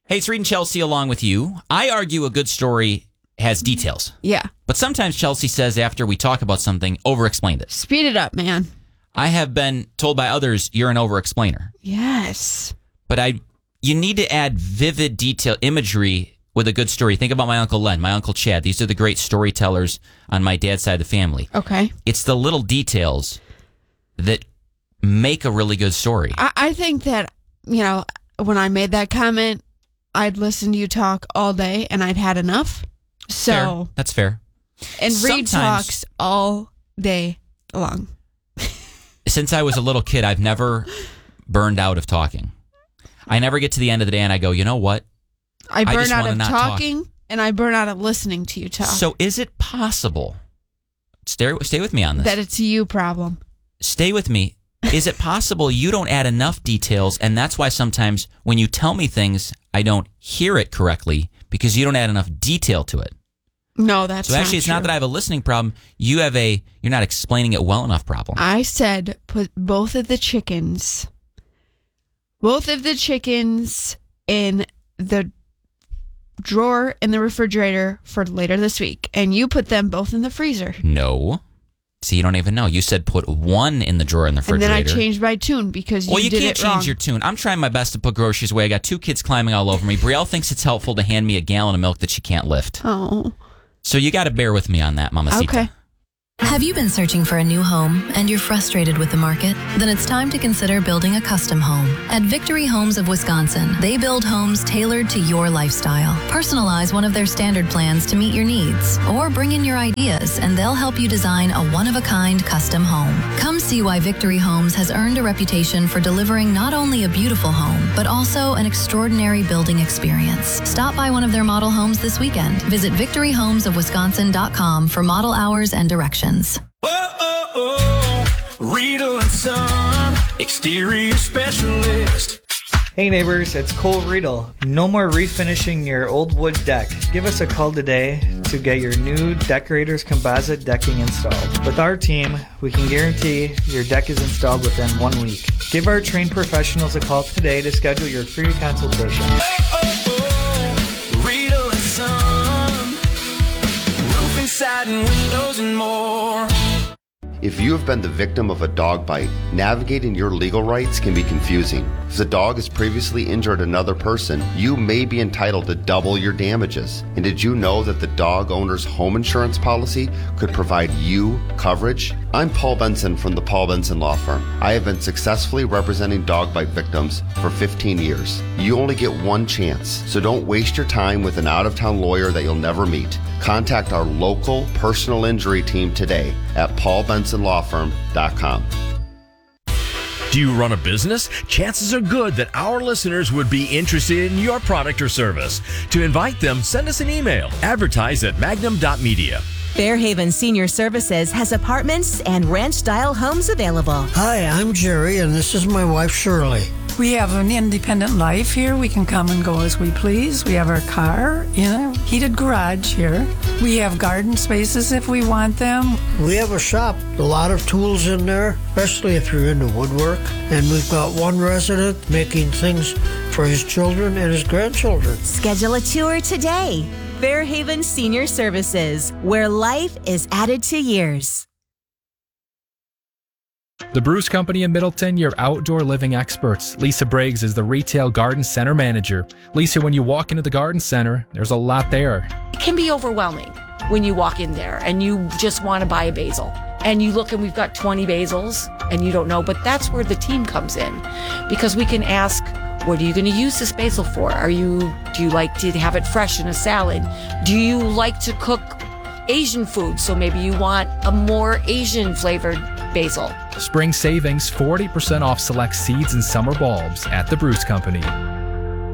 Hey, it's Reed and Chelsea along with you. I argue a good story has details. Yeah. But sometimes Chelsea says after we talk about something, over-explain it. Speed it up, man. I have been told by others you're an over-explainer. Yes. But you need to add vivid detail imagery with a good story. Think about my Uncle Len, my Uncle Chad. These are the great storytellers on my dad's side of the family. Okay. It's the little details that make a really good story. I think that, when I made that comment, I'd listen to you talk all day and I'd had enough. So fair. That's fair. And Reed talks all day long. Since I was a little kid, I've never burned out of talking. I never get to the end of the day and I go, you know what? I burn out of talking and I burn out of listening to you talk. So is it possible, stay with me on this, that it's a you problem? Stay with me. Is it possible you don't add enough details and that's why sometimes when you tell me things, I don't hear it correctly because you don't add enough detail to it? No, that's so actually, it's not that I have a listening problem. You're not explaining it well enough problem. I said put both of the chickens in the drawer in the refrigerator for later this week, and you put them both in the freezer. No. See, you don't even know. You said put one in the drawer in the refrigerator. And then I changed my tune because you did it wrong. Well, you can't change your tune. I'm trying my best to put groceries away. I got 2 kids climbing all over me. Brielle thinks it's helpful to hand me a gallon of milk that she can't lift. Oh. So you got to bear with me on that, Mamacita. Okay. Have you been searching for a new home and you're frustrated with the market? Then it's time to consider building a custom home. At Victory Homes of Wisconsin, they build homes tailored to your lifestyle. Personalize one of their standard plans to meet your needs, or bring in your ideas and they'll help you design a one-of-a-kind custom home. Come see why Victory Homes has earned a reputation for delivering not only a beautiful home, but also an extraordinary building experience. Stop by one of their model homes this weekend. Visit victoryhomesofwisconsin.com for model hours and directions. Riedel and Son, exterior specialist. Hey neighbors, it's Cole Riedel. No more refinishing your old wood deck. Give us a call today to get your new Decorators Composite decking installed. With our team, we can guarantee your deck is installed within 1 week. Give our trained professionals a call today to schedule your free consultation. Riedel and Son, roofing, siding, windows, and more. If you have been the victim of a dog bite, navigating your legal rights can be confusing. If the dog has previously injured another person, you may be entitled to double your damages. And did you know that the dog owner's home insurance policy could provide you coverage? I'm Paul Benson from the Paul Benson Law Firm. I have been successfully representing dog bite victims for 15 years. You only get one chance, so don't waste your time with an out-of-town lawyer that you'll never meet. Contact our local personal injury team today at paulbensonlawfirm.com. Do you run a business? Chances are good that our listeners would be interested in your product or service. To invite them, send us an email. Advertise at magnum.media. Fairhaven Senior Services has apartments and ranch-style homes available. Hi, I'm Jerry, and this is my wife, Shirley. We have an independent life here. We can come and go as we please. We have our car in a heated garage here. We have garden spaces if we want them. We have a shop, a lot of tools in there, especially if you're into woodwork. And we've got one resident making things for his children and his grandchildren. Schedule a tour today. Fairhaven Senior Services, where life is added to years. The Bruce Company in Middleton, your outdoor living experts. Lisa Briggs is the Retail Garden Center Manager. Lisa, when you walk into the garden center, there's a lot there. It can be overwhelming when you walk in there and you just want to buy a basil. And you look and we've got 20 basils and you don't know, but that's where the team comes in. Because we can ask, what are you going to use this basil for? Do you like to have it fresh in a salad? Do you like to cook Asian food? So maybe you want a more Asian flavored basil. Spring savings, 40% off select seeds and summer bulbs at the Bruce Company.